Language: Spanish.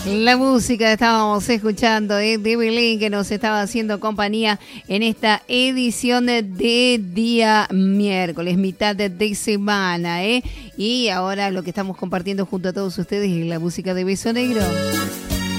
La música estábamos escuchando de Belén, que nos estaba haciendo compañía en esta edición de día miércoles, mitad de semana, ¿eh? Y ahora lo que estamos compartiendo junto a todos ustedes es la música de Beso Negro.